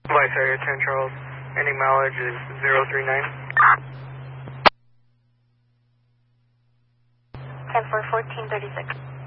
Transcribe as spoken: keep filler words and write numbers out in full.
Vice Area ten Charles. Ending mileage is zero three nine. ten four fourteen thirty-six.